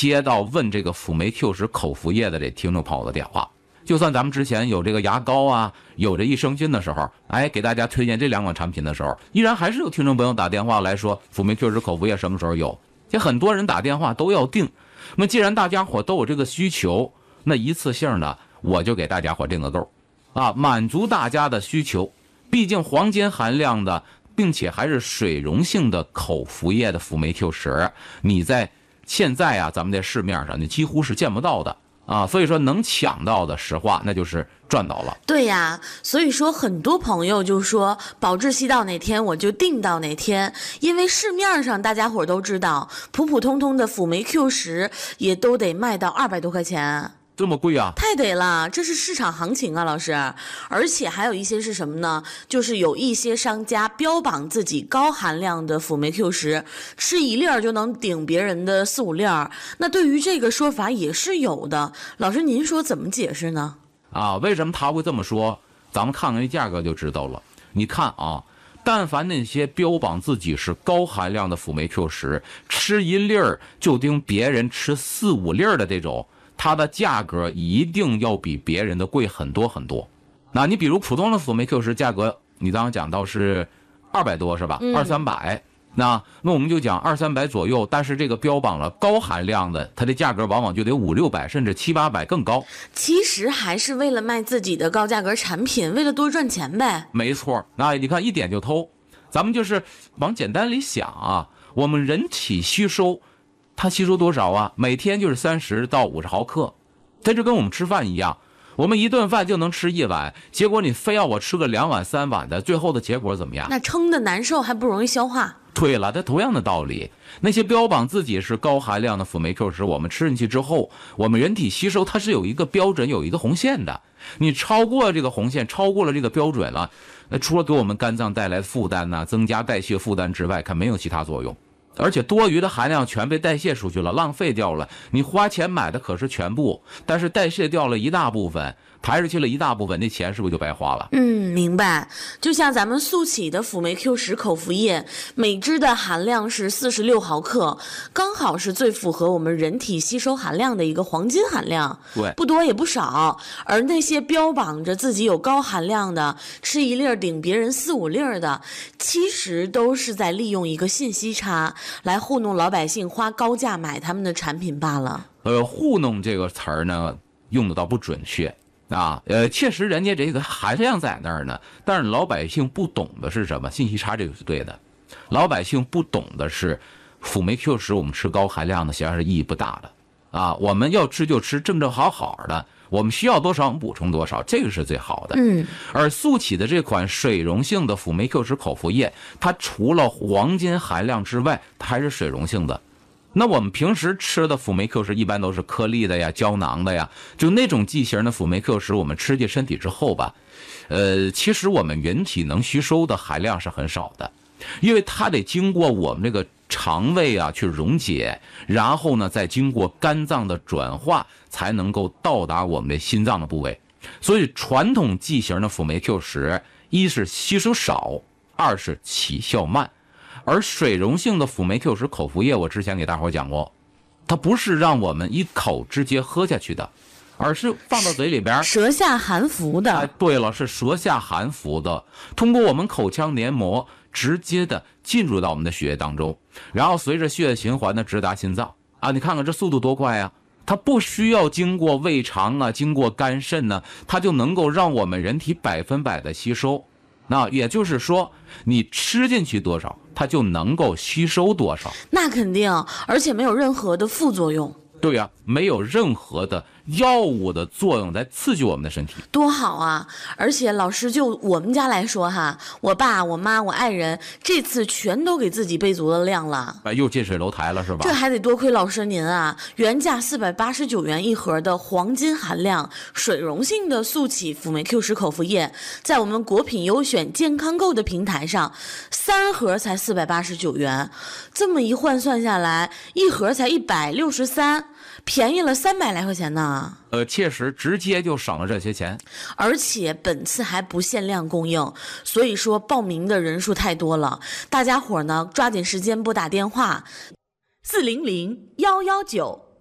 接到问这个辅酶 Q10口服液的这听众朋友的电话。就算咱们之前有这个牙膏啊，有这益生菌的时候，给大家推荐这2款产品的时候，依然还是有听众朋友打电话来说辅酶 Q10口服液什么时候有。也很多人打电话都要订。那么既然大家伙都有这个需求，那一次性的我就给大家伙订个够啊，满足大家的需求。毕竟黄金含量的，并且还是水溶性的口服液的辅酶 Q10，你在现在啊，咱们在市面上你几乎是见不到的啊，所以说能抢到的，实话那就是赚到了。 对呀，所以说很多朋友就说保质期到哪天我就定到哪天，因为市面上大家伙都知道，普普通通的辅酶 Q10也都得卖到200多块钱。 这么贵啊？ 太得了，这是市场行情啊，老师。而且还有一些是什么呢？就是有一些商家标榜自己高含量的辅酶 Q10，吃1粒就能顶别人的4、5粒。那对于这个说法也是有的，老师您说怎么解释呢？ 为什么他会这么说？咱们看看这价格就知道了。你看啊，但凡那些标榜自己是高含量的辅酶 Q10，吃1粒就顶别人吃4、5粒的这种，它的价格一定要比别人的贵很多很多。那你比如普通的辅酶 Q10价格，你刚刚讲到是200多是吧？200、300。那我们就讲200、300左右，但是这个标榜了高含量的，它的价格往往就得500、600，甚至700、800更高。 其实还是为了卖自己的高价格产品，为了多赚钱呗。 没错，那你看一点就透。咱们就是往简单里想啊，我们人体吸收，它吸收多少啊？每天就是30到50毫克，这就跟我们吃饭一样，我们一顿饭就能吃1碗，结果你非要我吃个2碗、3碗的，最后的结果怎么样？ 那撑的难受，还不容易消化。 对了，它同样的道理，那些标榜自己是高含量的辅酶 Q10，我们吃进去之后，我们人体吸收它是有一个标准，有一个红线的。你超过了这个红线，超过了这个标准了，除了给我们肝脏带来负担呐、增加代谢负担之外，看没有其他作用。而且多余的含量全被代谢出去了，浪费掉了。你花钱买的可是全部，但是代谢掉了一大部分，排出去了一大部分，那钱是不是就白花了？ 明白。就像咱们速起的辅酶 Q10口服液，每支的含量是46毫克，刚好是最符合我们人体吸收含量的一个黄金含量， 对， 不多也不少。而那些标榜着自己有高含量的，吃1粒顶别人4、5粒的，其实都是在利用一个信息差来糊弄老百姓花高价买他们的产品罢了。 糊弄这个词儿呢，用的倒不准确啊。确实人家这个含量在那儿呢，但是老百姓不懂的是什么？信息差这个是对的。老百姓不懂的是，辅酶 Q10我们吃高含量的，实际上是意义不大的啊。我们要吃就吃正正好好的，我们需要多少我们补充多少，这个是最好的。而速起的这款水溶性的辅酶 Q10口服液，它除了黄金含量之外，它还是水溶性的。那我们平时吃的辅酶 Q10一般都是颗粒的呀、胶囊的呀，就那种剂型的辅酶 Q10，我们吃进身体之后吧，其实我们人体能吸收的含量是很少的，因为它得经过我们这个肠胃啊去溶解，然后呢再经过肝脏的转化，才能够到达我们的心脏的部位。所以传统剂型的辅酶 Q10，一是吸收少，二是起效慢。而水溶性的辅酶 Q10口服液，我之前给大伙讲过，它不是让我们一口直接喝下去的，而是放到嘴里边， 舌下含服的。 对了，是舌下含服的，通过我们口腔黏膜直接的进入到我们的血液当中，然后随着血液循环的直达心脏啊！你看看这速度多快啊！它不需要经过胃肠啊，经过肝肾呢，它就能够让我们人体100%的吸收。那也就是说，你吃进去多少，它就能够吸收多少。 那肯定，而且没有任何的副作用。 对呀，没有任何的药物的作用来刺激我们的身体， 多好啊！而且老师，就我们家来说哈，我爸、我妈、我爱人这次全都给自己备足了量了。 又近水楼台了是吧？ 这还得多亏老师您啊！原价489元一盒的黄金含量水溶性的速起辅酶 Q10口服液，在我们国品优选健康购的平台上，3盒才489元，这么一换算下来，一盒才163。便宜了300来块钱呢。 确实直接就省了这些钱， 而且本次还不限量供应，所以说报名的人数太多了，大家伙呢抓紧时间拨打电话400-119